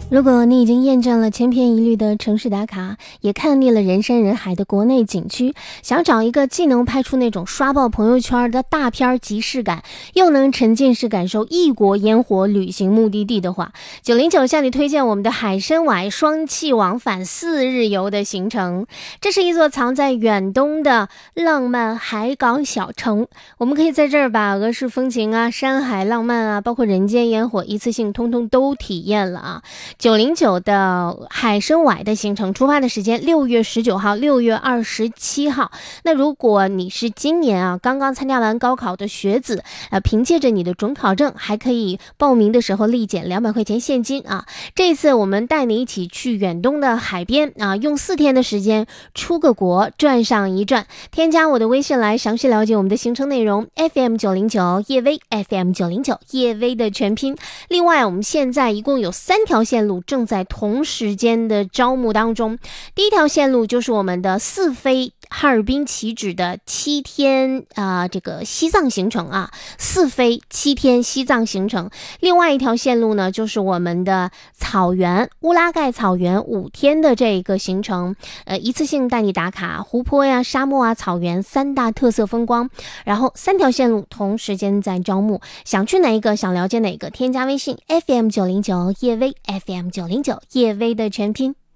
如果你已经验证了千篇一律的城市打卡，也看腻了人山人海的国内景区，想找一个既能拍出那种刷爆朋友圈的大片即视感，又能沉浸式感受异国烟火旅行目的地的话，909向你推荐我们的海参崴双气往返4日游的行程。这是一座藏在远东的浪漫海港小城，我们可以在这儿把俄式风情啊、山海浪漫啊，包括人间烟火一次性通通都体验了啊。909的海参崴的行程出发的时间6月19号、6月27号。那如果你是今年刚刚参加完高考的学子，凭借着你的准考证，还可以报名的时候立减200块钱现金啊。这次我们带你一起去远东的海边啊，用4天的时间出个国，转上一转。添加我的微信来详细了解我们的行程内容 FM909 叶薇 FM909 叶薇的全拼。另外我们现在一共有3条线路正在同时间的招募当中。第一条线路就是我们的4飞哈尔滨起止的7天这个西藏行程啊，4飞7天西藏行程。另外一条线路呢，就是我们的草原乌拉盖草原5天的这个行程，一次性带你打卡湖泊呀、沙漠啊、草原3大特色风光。然后3条线路同时间在招募，想去哪一个，想了解哪个，添加微信 FM909 叶薇 FM909 叶薇的全拼。